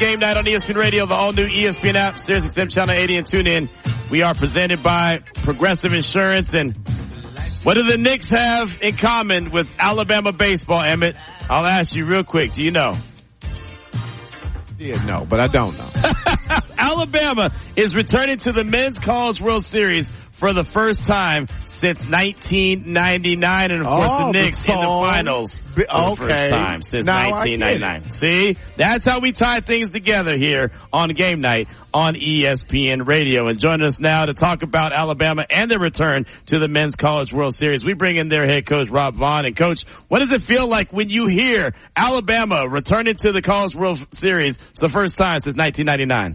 Game Night on ESPN Radio, the all-new ESPN app, SiriusXM Channel 80, and TuneIn. We are presented by Progressive Insurance. And what do the Knicks have in common with Alabama baseball, Emmett? I'll ask you real quick. Do you know? Yeah, no, but I don't know. Alabama is returning to the Men's College World Series for the first time since 1999, and of course the Knicks in the finals for the first time since 1999. See, that's how we tie things together here on Game Night on ESPN Radio. And joining us now to talk about Alabama and their return to the Men's College World Series, we bring in their head coach, Rob Vaughn. And Coach, what does it feel like when you hear Alabama returning to the College World Series? It's the first time since 1999.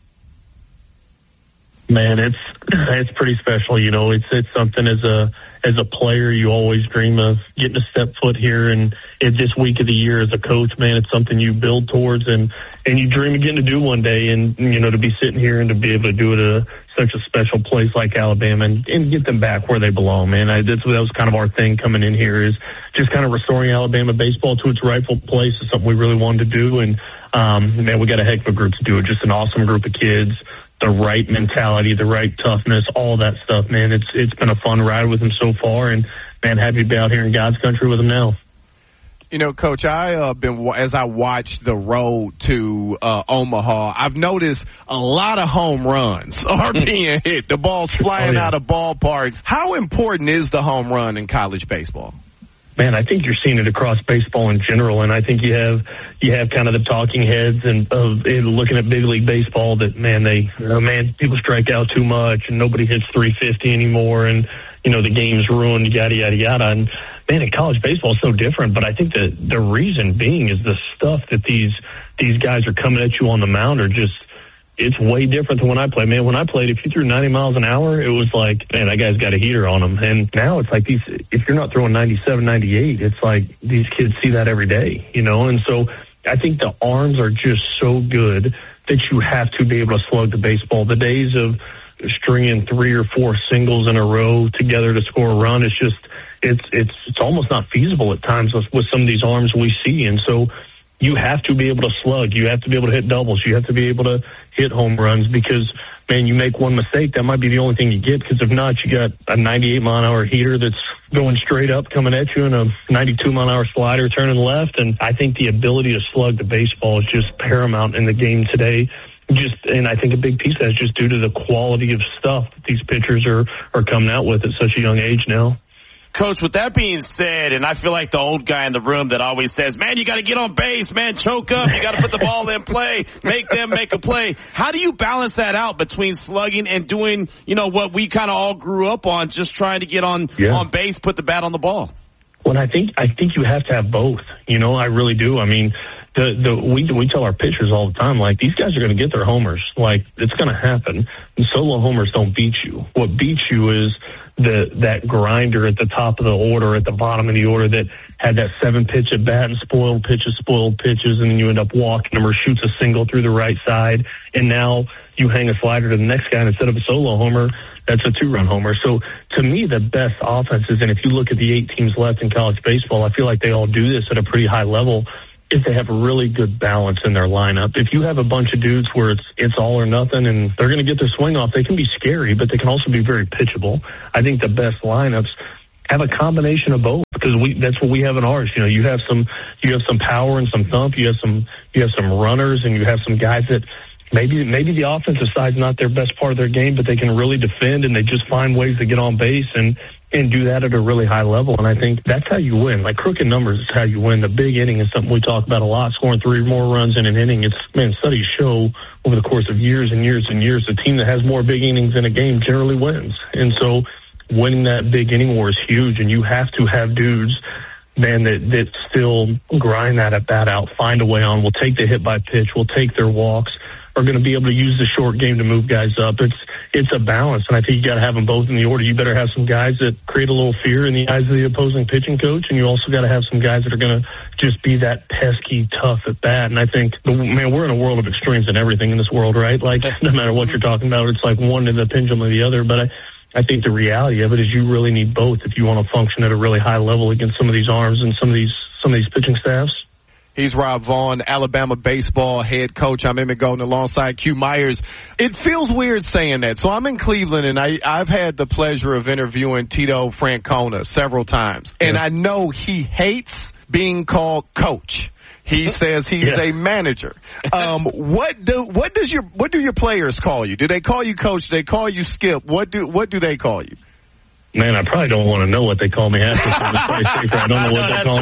Man, it's pretty special. You know, it's something as a player you always dream of getting a step foot here, and this week of the year as a coach, man, it's something you build towards and you dream of getting to do one day. And you know, to be sitting here and to be able to do it at such a special place like Alabama and get them back where they belong, man. That was kind of our thing coming in here, is just kind of restoring Alabama baseball to its rightful place. Is something we really wanted to do, and man, we got a heck of a group to do it. Just an awesome group of kids. The right mentality, the right toughness, all that stuff, man. It's been a fun ride with them so far, and man, happy to be out here in God's country with them now. You know, Coach, as I watched the road to Omaha, I've noticed a lot of home runs are being hit. The ball's flying out of ballparks. How important is the home run in college baseball? Man, I think you're seeing it across baseball in general, and I think you have kind of the talking heads and of looking at big league baseball that people strike out too much and nobody hits 350 anymore, and you know the game's ruined, yada yada yada. And man, in college baseball is so different, but I think that the reason being is the stuff that these guys are coming at you on the mound are just. It's way different than when I played. Man, when I played, if you threw 90 miles an hour, it was like, man, that guy's got a heater on him. And now it's like if you're not throwing 97, 98, it's like these kids see that every day, you know? And so I think the arms are just so good that you have to be able to slug the baseball. The days of stringing 3 or 4 singles in a row together to score a run, it's almost not feasible at times with some of these arms we see. And so you have to be able to slug. You have to be able to hit doubles. You have to be able to hit home runs because, man, you make one mistake, that might be the only thing you get, because if not, you got a 98-mile-an-hour heater that's going straight up coming at you and a 92-mile-an-hour slider turning left. And I think the ability to slug the baseball is just paramount in the game today. And I think a big piece of that is just due to the quality of stuff that these pitchers are coming out with at such a young age now. Coach, with that being said, and I feel like the old guy in the room that always says, man, you got to get on base, man, choke up, you got to put the ball in play, make them make a play. How do you balance that out between slugging and doing, you know, what we kind of all grew up on, just trying to get on base, put the bat on the ball? Well, I think you have to have both. You know, I really do. I mean, we tell our pitchers all the time, like, these guys are going to get their homers. Like, it's going to happen. And solo homers don't beat you. What beats you is that grinder at the top of the order, at the bottom of the order, that had that 7-pitch at bat and spoiled pitches, and then you end up walking them or shoots a single through the right side, and now you hang a slider to the next guy, and instead of a solo homer, that's a 2-run homer. So to me, the best offenses, and if you look at the 8 teams left in college baseball, I feel like they all do this at a pretty high level, if they have a really good balance in their lineup. If you have a bunch of dudes where it's all or nothing and they're going to get their swing off, they can be scary, but they can also be very pitchable. I think the best lineups have a combination of both, because that's what we have in ours. You know, you have some power and some thump. You have some runners, and you have some guys that maybe the offensive side's not their best part of their game, but they can really defend, and they just find ways to get on base and do that at a really high level. And I think that's how you win. Like, crooked numbers is how you win. The big inning is something we talk about a lot, scoring 3 or more runs in an inning. Studies show over the course of years and years and years, the team that has more big innings in a game generally wins. And so winning that big inning war is huge, and you have to have dudes, man, that still grind that at bat out, find a way on, will take the hit by pitch, will take their walks, are going to be able to use the short game to move guys up. It's a balance, and I think you got to have them both in the order. You better have some guys that create a little fear in the eyes of the opposing pitching coach, and you also got to have some guys that are going to just be that pesky, tough at bat. And I think, man, we're in a world of extremes in everything in this world, right? Like, no matter what you're talking about, it's like one to the pendulum or the other. But I think the reality of it is you really need both if you want to function at a really high level against some of these arms and some of these pitching staffs. He's Rob Vaughn, Alabama baseball head coach. I'm Emmett Golden alongside Q Myers. It feels weird saying that. So I'm in Cleveland, and I've had the pleasure of interviewing Tito Francona several times. And I know he hates being called coach. He says he's a manager. What do your players call you? Do they call you coach? Do they call you Skip? What do they call you? Man, I probably don't want to know what they call me after, so it's probably safer. I don't know what they call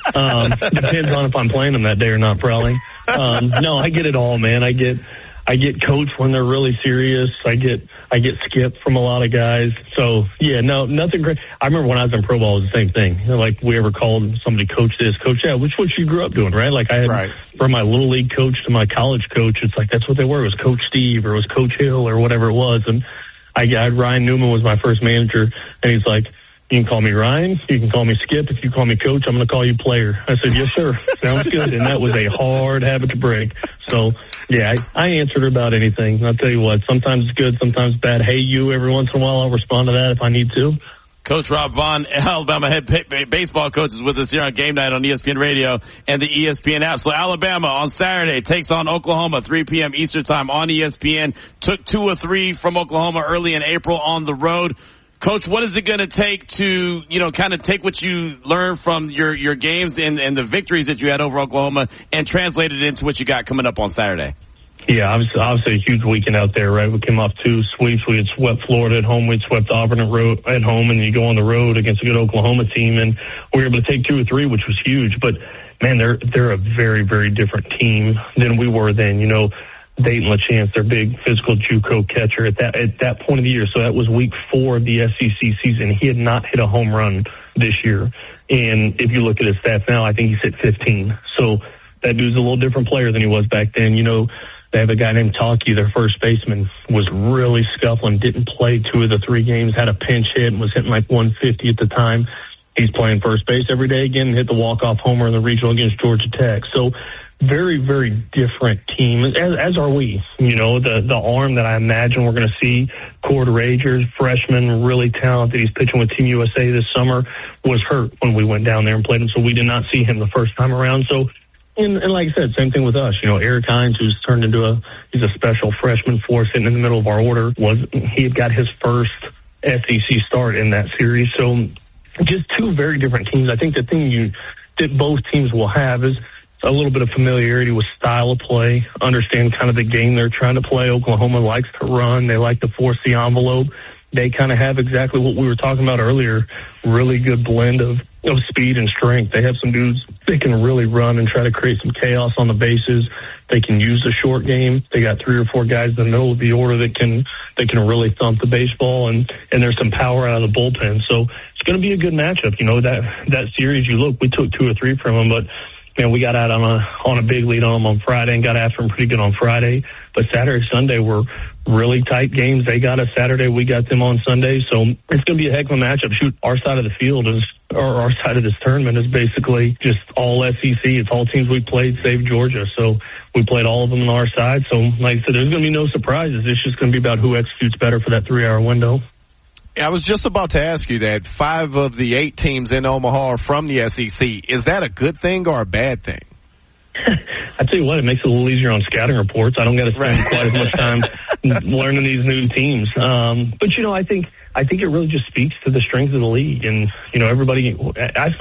me. Depends on if I'm playing them that day or not, probably. No, I get it all, man. I get coach when they're really serious. I get Skip from a lot of guys. So yeah, no, nothing great. I remember when I was in pro ball, it was the same thing. Like we ever called somebody coach this, coach that, which you grew up doing, right? Like I had from my little league coach to my college coach, it's like that's what they were. It was Coach Steve or it was Coach Hill or whatever it was. And Ryan Newman was my first manager, and he's like, you can call me Ryan, you can call me Skip. If you call me coach, I'm going to call you player. I said, yes, sir. Sounds good. And that was a hard habit to break. So, yeah, I answered about anything. I'll tell you what, sometimes it's good, sometimes bad. Hey, you, every once in a while, I'll respond to that if I need to. Coach Rob Vaughn, Alabama head baseball coach, is with us here on Game Night on ESPN Radio and the ESPN app. So Alabama on Saturday takes on Oklahoma, 3 p.m. Eastern time on ESPN. Took 2 or 3 from Oklahoma early in April on the road. Coach, what is it going to take to, kind of take what you learned from your games and the victories that you had over Oklahoma and translate it into what you got coming up on Saturday? Yeah, obviously a huge weekend out there, right? We came off 2 sweeps. We had swept Florida at home. We had swept Auburn at home, and you go on the road against a good Oklahoma team, and we were able to take 2 or 3, which was huge. But, man, they're a very, very different team than we were then. Dayton LaChance, their big physical JUCO catcher at that point of the year. So that was week 4 of the SEC season. He had not hit a home run this year. And if you look at his stats now, I think he's hit 15. So that dude's a little different player than he was back then. They have a guy named Talkie, their first baseman, was really scuffling, didn't play 2 of the 3 games, had a pinch hit, and was hitting like 150 at the time. He's playing first base every day again and hit the walk-off homer in the regional against Georgia Tech. So very, very different team, as are we. The arm that I imagine we're going to see, Cord Ragers, freshman, really talented. He's pitching with Team USA this summer, was hurt when we went down there and played him, so we did not see him the first time around. So, and like I said, same thing with us. Eric Hines, who's turned into he's a special freshman for us, sitting in the middle of our order. He had got his first SEC start in that series. So just 2 very different teams. I think the thing that both teams will have is a little bit of familiarity with style of play, understand kind of the game they're trying to play. Oklahoma likes to run. They like to force the envelope. They kind of have exactly what we were talking about earlier, really good blend of speed and strength. They have some dudes that can really run and try to create some chaos on the bases. They can use the short game. They got 3 or 4 guys in the middle of the order that can really thump the baseball, and there's some power out of the bullpen. So it's going to be a good matchup. That series, we took 2 or 3 from them, but we got out on a big lead on them on Friday and got after them pretty good on Friday. But Saturday, Sunday were really tight games. They got us Saturday, we got them on Sunday. So it's going to be a heck of a matchup. Our side of the field our side of this tournament is basically just all SEC. It's all teams we played, save Georgia. So we played all of them on our side. So like I said, there's going to be no surprises. It's just going to be about who executes better for that 3-hour window. I was just about to ask you that 5 of the 8 teams in Omaha are from the SEC. Is that a good thing or a bad thing? I tell you what, it makes it a little easier on scouting reports. I don't got to spend quite as much time learning these new teams. But I think it really just speaks to the strength of the league. And everybody, I